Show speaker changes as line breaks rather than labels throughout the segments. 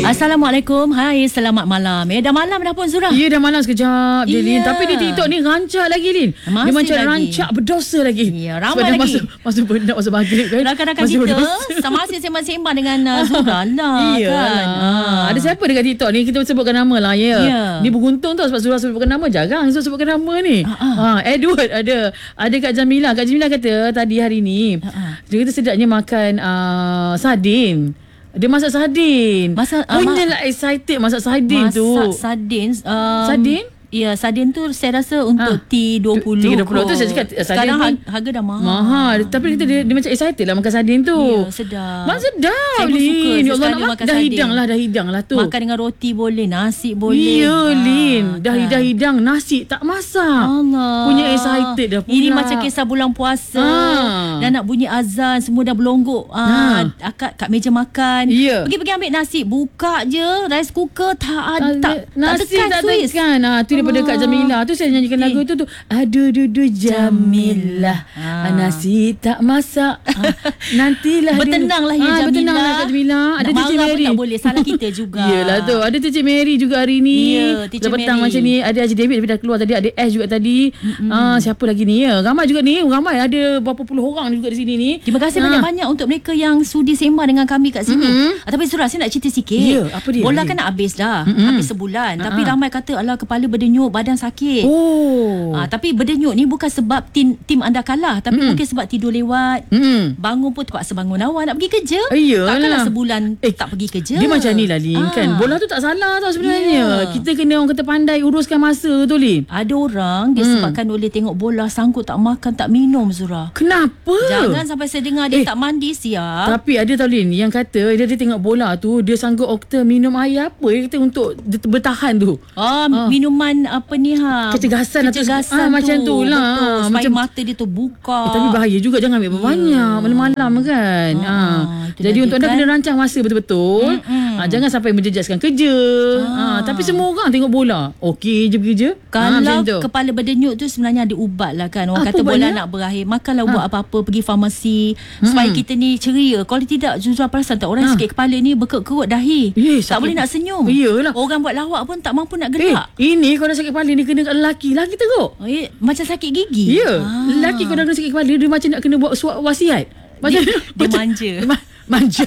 Assalamualaikum. Hai, selamat malam. Dah malam dah pun, Zura.
Ya, dah malam sekejap dia, Lin. Tapi di TikTok ni rancak lagi, Lin.
Masih
dia macam
lagi.
rancak berdosa lagi.
Ya, ramai lagi.
Masa penat, masa maghrib kan.
Rakan-rakan kita masih sembang-sembang dengan Zura lah.
Iya
kan.
Ada siapa dekat TikTok ni? Kita sebutkan nama lah, ya. Ni beruntung tau sebab Zura sebutkan nama. Jarang Zura sebutkan nama ni. Edward ada Kak Jamila. Kak Jamila kata tadi hari ni dia kata sedapnya makan sardin. Dia masak sardin. Punyalah excited masak sardin tu.
Masak sardin.
Sardin?
Ya, sardin tu saya rasa untuk T20.
T20 tu saya cakap
sekarang harga dah
mahal. Tapi dia macam excited lah makan sardin tu.
Ya, sedap.
Sedap,
Lin.
Ya Allah, nak makan dah hidang lah tu.
Makan dengan roti boleh, nasi boleh.
Ya, Lin. Dah hidang nasi tak masak.
Allah.
Punya excited dah pula.
Ini macam kisah bulan puasa. Dah nak bunyi azan, semua dah berlonggok akak kat meja makan. Pergi ambil nasi, buka je rice cooker tak
nasi
tak
tekan. Tu daripada Kak Jamila tu saya nyanyikan lagu tu aduh Jamila. Nasi tak masak. Nantilah
bertenanglah ya Jamila.
Bertenanglah Kak Jamila. Ada Cik Mary
tak boleh, salah kita juga.
Yelah tu. Ada Cik Mary juga hari ni.
Teacher
petang
Mary.
macam ni. Ada Haji David dah keluar tadi. Ada Ash juga tadi. Siapa lagi ni ya? Ramai juga ni. Ramai. Ada berapa puluh orang juga di sini ni.
Terima kasih banyak-banyak untuk mereka yang sudi sembang dengan kami kat sini. Tapi Surah, saya nak cerita sikit.
Ya, apa dia?
Bola kan nak habis dah. Habis sebulan. Tapi ramai kata alah kepala berdenyut, badan sakit. Tapi berdenyut ni bukan sebab tim anda kalah, tapi mungkin sebab tidur lewat. Bangun pun terpaksa bangun awal nak pergi kerja. Takkanlah sebulan tak pergi kerja.
Dia macam ni lah, Lin. Kan bola tu tak salah tau sebenarnya. Kita kena orang kata pandai uruskan masa tu, Lin.
Ada orang disebabkan oleh tengok bola sanggup tak makan tak minum, Zura.
Kenapa?
Jangan sampai saya dengar dia tak mandi siap.
Tapi ada tau, Lin, yang kata dia tengok bola tu dia sanggup okta minum air apa dia kata untuk bertahan tu.
Minuman apa ni
kecergasan macam tu lah.
Betul, supaya mata dia tu buka.
Tapi bahaya juga, jangan ambil banyak malam-malam kan. Jadi untuk anda kena rancang masa betul-betul. Jangan sampai menjejaskan kerja. Tapi semua orang tengok bola okey je bekerja.
Kalau kepala berdenyut tu sebenarnya ada ubat lah kan. Orang kata bola nak berakhir, makanlah ubat apa-apa, pergi farmasi supaya kita ni ceria. Kalau tidak, Zuzah perasan tak, orang sakit kepala ni berkerut dahi, tak boleh nak senyum. Orang buat lawak pun tak mampu nak gerak.
Ini kalau sakit kepala ni kena kat lelaki teruk.
Macam sakit gigi.
Lelaki kalau dah sakit kepala dia macam nak kena buat suap wasiat. Macam
dia manja.
Manja.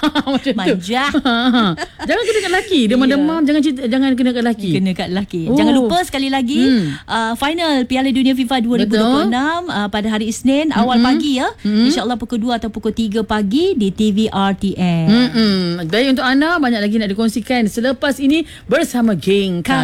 Jangan kena kat lelaki. Demam-demam jangan kena kat lelaki.
Kena kat lelaki. Jangan lupa sekali lagi final Piala Dunia FIFA 2026 pada hari Isnin awal pagi ya. InsyaAllah pukul 2 atau pukul 3 pagi di TVRTN.
Baik, untuk anda banyak lagi nak dikongsikan selepas ini bersama geng